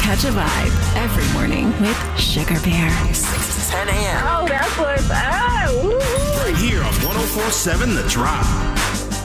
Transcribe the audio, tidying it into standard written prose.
Catch a vibe every morning with Sugar Bear. 6 to 10 a.m. Oh, that's what's up. Woo-hoo. Right here on 104.7 The Drive.